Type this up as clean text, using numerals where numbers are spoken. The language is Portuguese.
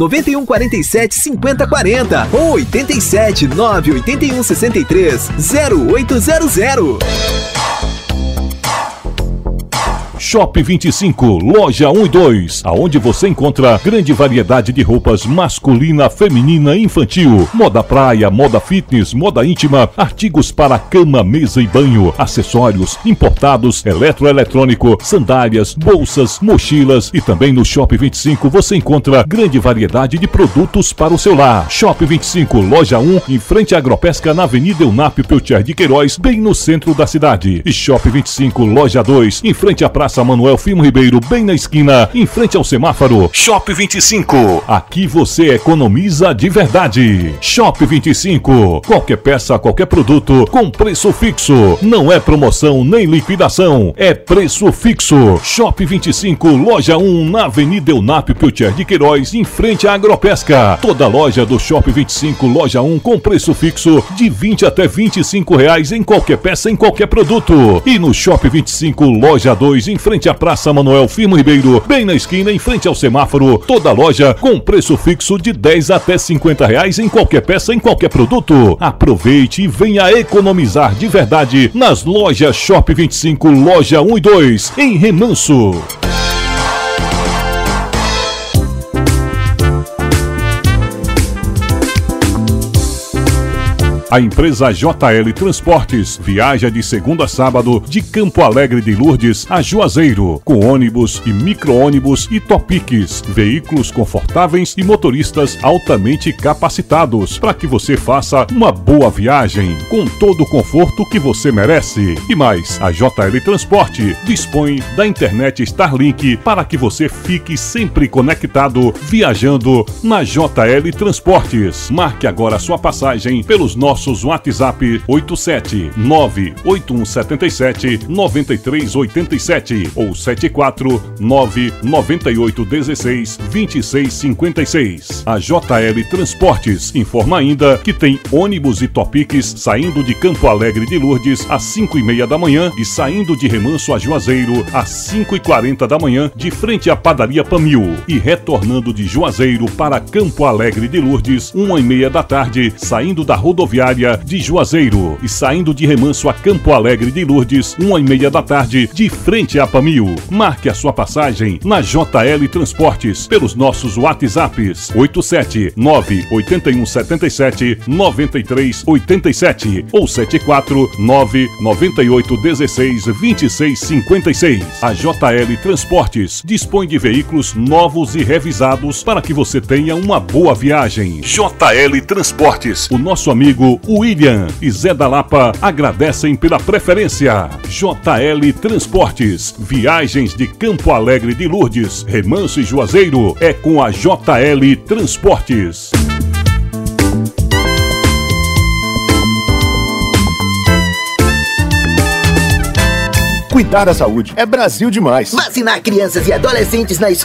9147 5040 ou 87 981 63 0800. Shop 25, loja 1 e 2, aonde você encontra grande variedade de roupas masculina, feminina e infantil, moda praia, moda fitness, moda íntima, artigos para cama, mesa e banho, acessórios, importados, eletroeletrônico, sandálias, bolsas, mochilas e também no Shop 25 você encontra grande variedade de produtos para o seu lar. Shop 25, loja 1, em frente à Agropesca, na Avenida Eunápio Peltier de Queiroz, bem no centro da cidade. E Shop 25, loja 2, em frente à Praça Manuel Firmo Ribeiro, bem na esquina, em frente ao semáforo. Shop 25, aqui você economiza de verdade. Shop 25, qualquer peça, qualquer produto com preço fixo. Não é promoção nem liquidação, é preço fixo. Shop 25, loja 1, na Avenida Eunápio Peltier de Queiroz, em frente à Agropesca. Toda loja do Shop 25, loja 1, com preço fixo de 20 até 25 reais em qualquer peça, em qualquer produto. E no Shop 25, loja 2, em frente à Praça Manuel Firmo Ribeiro, bem na esquina, em frente ao semáforo, toda loja com preço fixo de 10 até 50 reais em qualquer peça, em qualquer produto. Aproveite e venha economizar de verdade nas lojas Shop 25, loja 1 e 2, em Remanso. A empresa JL Transportes viaja de segunda a sábado de Campo Alegre de Lourdes a Juazeiro, com ônibus e micro-ônibus e topiques, veículos confortáveis e motoristas altamente capacitados, para que você faça uma boa viagem, com todo o conforto que você merece. E mais, a JL Transporte dispõe da internet Starlink para que você fique sempre conectado, viajando na JL Transportes. Marque agora a sua passagem pelos nossos WhatsApp 879-8177-9387 ou 749-9816-2656. A JL Transportes informa ainda que tem ônibus e topiques saindo de Campo Alegre de Lourdes às 5h30 da manhã e saindo de Remanso a Juazeiro às 5h40 da manhã, de frente à Padaria Pamil, e retornando de Juazeiro para Campo Alegre de Lourdes 1h30 da tarde, saindo da rodoviária de Juazeiro e saindo de Remanso a Campo Alegre de Lourdes 1h30 da tarde, de frente a Pamil. Marque a sua passagem na JL Transportes pelos nossos WhatsApps 879-8177-9387 ou 749-9816-2656. A JL Transportes dispõe de veículos novos e revisados para que você tenha uma boa viagem. JL Transportes, o nosso amigo William e Zé da Lapa agradecem pela preferência. JL Transportes, viagens de Campo Alegre de Lourdes, Remanso e Juazeiro, é com a JL Transportes. Cuidar da saúde é Brasil demais. Vacinar crianças e adolescentes na escola